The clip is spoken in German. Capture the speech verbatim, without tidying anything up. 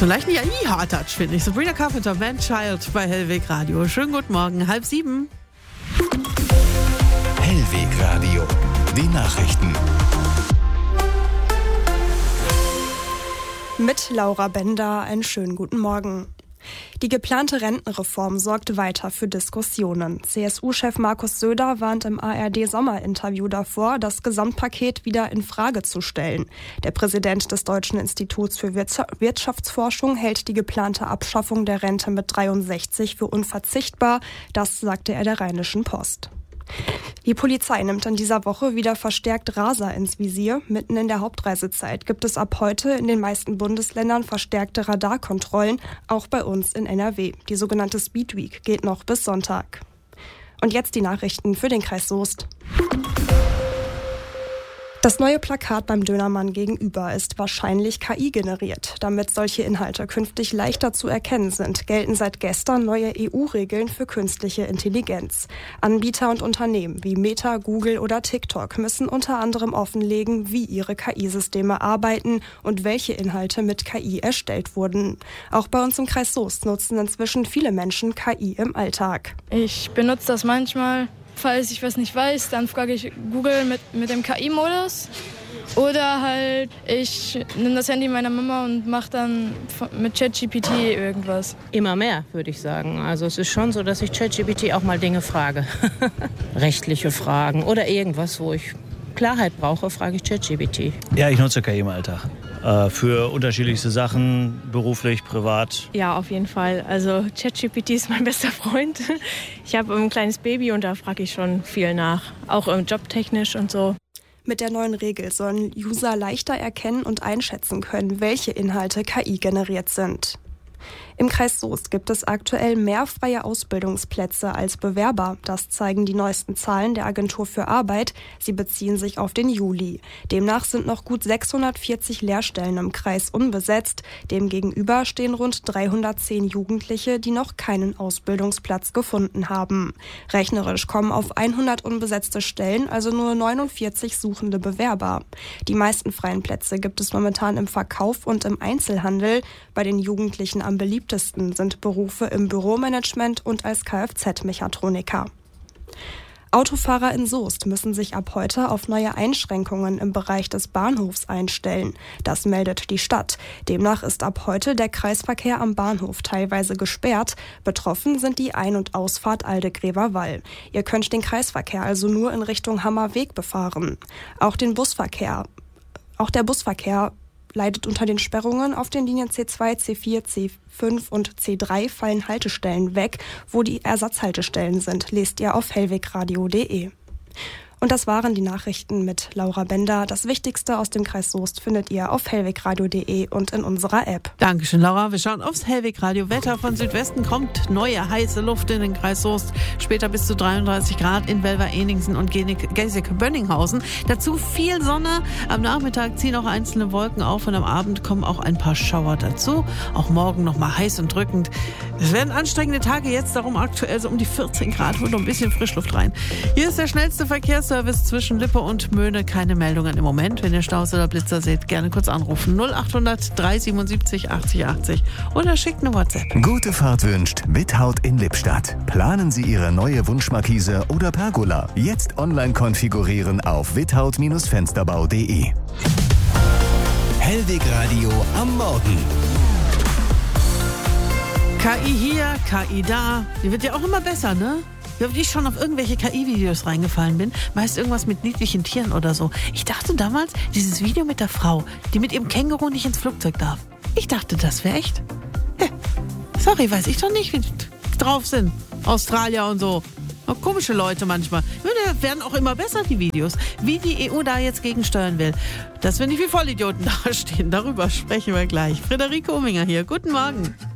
So leicht ein I Hard-Touch, finde ich. Sabrina Carpenter, Man-Child bei Hellweg Radio. Schönen guten Morgen, halb sieben. Hellweg Radio, die Nachrichten. Mit Laura Bender einen schönen guten Morgen. Die geplante Rentenreform sorgt weiter für Diskussionen. C S U-Chef Markus Söder warnt im A R D-Sommerinterview davor, das Gesamtpaket wieder in Frage zu stellen. Der Präsident des Deutschen Instituts für Wirtschaftsforschung hält die geplante Abschaffung der Rente mit dreiundsechzig für unverzichtbar. Das sagte er der Rheinischen Post. Die Polizei nimmt in dieser Woche wieder verstärkt Raser ins Visier. Mitten in der Hauptreisezeit gibt es ab heute in den meisten Bundesländern verstärkte Radarkontrollen, auch bei uns in N R W. Die sogenannte Speed Week geht noch bis Sonntag. Und jetzt die Nachrichten für den Kreis Soest. Das neue Plakat beim Dönermann gegenüber ist wahrscheinlich K I generiert. Damit solche Inhalte künftig leichter zu erkennen sind, gelten seit gestern neue E U-Regeln für künstliche Intelligenz. Anbieter und Unternehmen wie Meta, Google oder TikTok müssen unter anderem offenlegen, wie ihre K I-Systeme arbeiten und welche Inhalte mit K I erstellt wurden. Auch bei uns im Kreis Soest nutzen inzwischen viele Menschen K I im Alltag. Ich benutze das manchmal. Falls ich was nicht weiß, dann frage ich Google mit, mit dem K I-Modus. Oder halt, ich nehme das Handy meiner Mama und mache dann mit ChatGPT irgendwas. Immer mehr, würde ich sagen. Also es ist schon so, dass ich ChatGPT auch mal Dinge frage. Rechtliche Fragen oder irgendwas, wo ich Klarheit brauche, frage ich ChatGPT. Ja, ich nutze K I im Alltag. Äh, für unterschiedlichste Sachen, beruflich, privat. Ja, auf jeden Fall. Also ChatGPT ist mein bester Freund. Ich habe ein kleines Baby und da frage ich schon viel nach. Auch ähm, jobtechnisch und so. Mit der neuen Regel sollen User leichter erkennen und einschätzen können, welche Inhalte K I generiert sind. Im Kreis Soest gibt es aktuell mehr freie Ausbildungsplätze als Bewerber. Das zeigen die neuesten Zahlen der Agentur für Arbeit. Sie beziehen sich auf den Juli. Demnach sind noch gut sechshundertvierzig Lehrstellen im Kreis unbesetzt. Demgegenüber stehen rund dreihundertzehn Jugendliche, die noch keinen Ausbildungsplatz gefunden haben. Rechnerisch kommen auf hundert unbesetzte Stellen also nur neunundvierzig suchende Bewerber. Die meisten freien Plätze gibt es momentan im Verkauf und im Einzelhandel. Bei den Jugendlichen am beliebtesten sind Berufe im Büromanagement und als Kfz-Mechatroniker. Autofahrer in Soest müssen sich ab heute auf neue Einschränkungen im Bereich des Bahnhofs einstellen. Das meldet die Stadt. Demnach ist ab heute der Kreisverkehr am Bahnhof teilweise gesperrt. Betroffen sind die Ein- und Ausfahrt Aldegrever-Wall. Ihr könnt den Kreisverkehr also nur in Richtung Hammerweg befahren. Auch den Busverkehr, auch der Busverkehr leidet unter den Sperrungen. Auf den Linien C zwei, C vier, C fünf und C drei fallen Haltestellen weg. Wo die Ersatzhaltestellen sind, lest ihr auf hellwegradio punkt de. Und das waren die Nachrichten mit Laura Bender. Das Wichtigste aus dem Kreis Soest findet ihr auf hellwegradio punkt de und in unserer App. Dankeschön, Laura. Wir schauen aufs Hellweg-Radio. Wetter von Südwesten kommt. Neue heiße Luft in den Kreis Soest. Später bis zu dreiunddreißig Grad in Welver-Eningsen und Geseke-Bönninghausen. Dazu viel Sonne. Am Nachmittag ziehen auch einzelne Wolken auf und am Abend kommen auch ein paar Schauer dazu. Auch morgen noch mal heiß und drückend. Es werden anstrengende Tage jetzt, darum aktuell so um die vierzehn Grad und noch ein bisschen Frischluft rein. Hier ist der schnellste Verkehrsservice zwischen Lippe und Möhne. Keine Meldungen im Moment. Wenn ihr Staus oder Blitzer seht, gerne kurz anrufen. null achthundert drei siebenundsiebzig achtzig achtzig oder schickt eine WhatsApp. Gute Fahrt wünscht Withaut in Lippstadt. Planen Sie Ihre neue Wunschmarkise oder Pergola. Jetzt online konfigurieren auf withaut Fensterbau punkt de. Hellweg Radio am Morgen. K I hier, K I da. Die wird ja auch immer besser, ne? Wie oft ich schon auf irgendwelche K I-Videos reingefallen bin, meist irgendwas mit niedlichen Tieren oder so. Ich dachte damals, dieses Video mit der Frau, die mit ihrem Känguru nicht ins Flugzeug darf. Ich dachte, das wäre echt. Ja. Sorry, weiß ich doch nicht, wie die drauf sind. Australier und so. Komische Leute manchmal. Die werden auch immer besser, die Videos. Wie die E U da jetzt gegensteuern will. Dass wir nicht wie Vollidioten dastehen, darüber sprechen wir gleich. Friederike Ominger hier. Guten Morgen.